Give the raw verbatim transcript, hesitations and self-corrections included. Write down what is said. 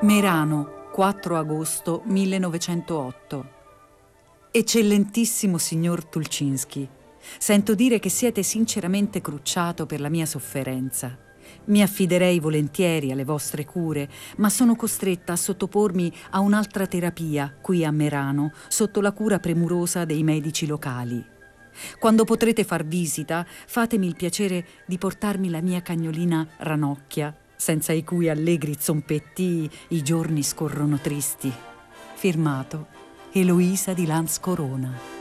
Merano, quattro agosto millenovecentootto. Eccellentissimo signor Tulcinski, sento dire che siete sinceramente crucciato per la mia sofferenza. Mi affiderei volentieri alle vostre cure, ma sono costretta a sottopormi a un'altra terapia qui a Merano, sotto la cura premurosa dei medici locali. Quando potrete far visita, fatemi il piacere di portarmi la mia cagnolina Ranocchia, senza i cui allegri zompettii i giorni scorrono tristi. Firmato Eloisa di Lanz Corona.